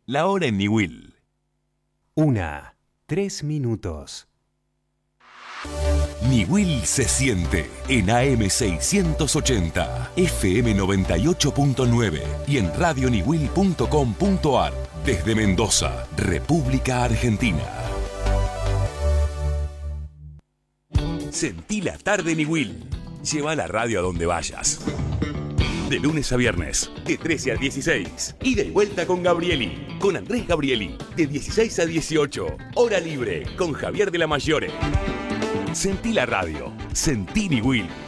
La hora en Niwil. 1:03 minutos. Niwil se siente en AM 680, FM 98.9 y en radioniwil.com.ar desde Mendoza, República Argentina. Sentí la tarde Niwil. Lleva la radio a donde vayas. De lunes a viernes, de 13 a 16. Ida y vuelta con Gabrieli, con Andrés Gabrieli, de 16 a 18. Hora libre, con Javier de la Maggiore. Sentí la radio. Sentí Niwil.